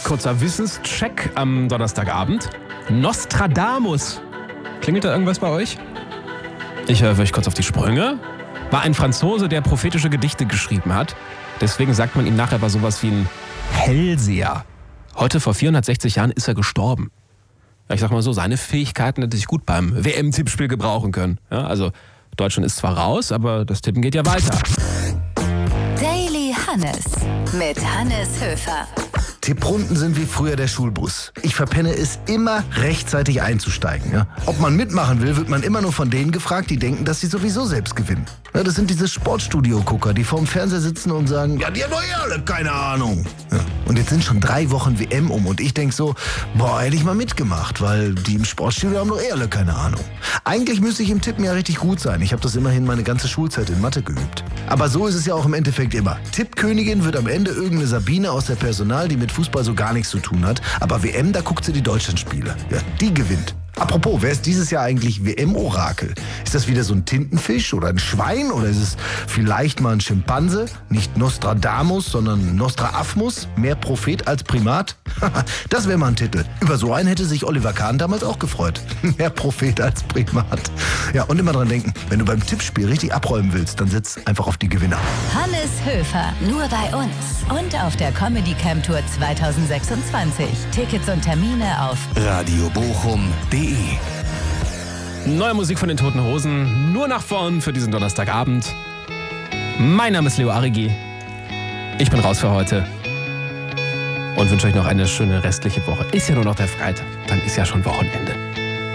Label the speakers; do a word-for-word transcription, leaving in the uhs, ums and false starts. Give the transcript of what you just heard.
Speaker 1: kurzer Wissenscheck am Donnerstagabend. Nostradamus. Klingelt da irgendwas bei euch? Ich helfe euch kurz auf die Sprünge. War ein Franzose, der prophetische Gedichte geschrieben hat. Deswegen sagt man ihm nachher war sowas wie ein Hellseher. Heute vor vierhundertsechzig Jahren ist er gestorben. Ich sag mal so, seine Fähigkeiten hätte sich gut beim W M-Tippspiel gebrauchen können. Ja, also Deutschland ist zwar raus, aber das Tippen geht ja weiter.
Speaker 2: Daily Hannes mit Hannes Höfer.
Speaker 3: Tipprunden sind wie früher der Schulbus. Ich verpenne es immer, rechtzeitig einzusteigen. Ja? Ob man mitmachen will, wird man immer nur von denen gefragt, die denken, dass sie sowieso selbst gewinnen. Ja, das sind diese Sportstudio-Gucker, die vorm Fernseher sitzen und sagen, ja, die haben doch eh alle keine Ahnung. Ja. Und jetzt sind schon drei Wochen W M um und ich denke so, boah, hätte ich mal mitgemacht, weil die im Sportstudio haben doch eh alle keine Ahnung. Eigentlich müsste ich im Tippen ja richtig gut sein. Ich habe das immerhin meine ganze Schulzeit in Mathe geübt. Aber so ist es ja auch im Endeffekt immer. Tippkönigin wird am Ende irgendeine Sabine aus der Personal, die mit Fußball so gar nichts zu tun hat. Aber W M, da guckt sie die Deutschlandspiele. Ja, die gewinnt. Apropos, wer ist dieses Jahr eigentlich W M-Orakel? Ist das wieder so ein Tintenfisch oder ein Schwein? Oder ist es vielleicht mal ein Schimpanse? Nicht Nostradamus, sondern Nostrafmus? Mehr Prophet als Primat? Das wäre mal ein Titel. Über so einen hätte sich Oliver Kahn damals auch gefreut. Mehr Prophet als Primat. Ja, und immer dran denken, wenn du beim Tippspiel richtig abräumen willst, dann setz einfach auf die Gewinner.
Speaker 2: Hannes Höfer, nur bei uns. Und auf der Comedy Camp Tour zwanzig sechsundzwanzig. Tickets und Termine auf
Speaker 4: radio bochum punkt de.
Speaker 1: Neue Musik von den Toten Hosen, nur nach vorn für diesen Donnerstagabend. Mein Name ist Leo Arrigi. Ich bin raus für heute und wünsche euch noch eine schöne restliche Woche. Ist ja nur noch der Freitag, dann ist ja schon Wochenende.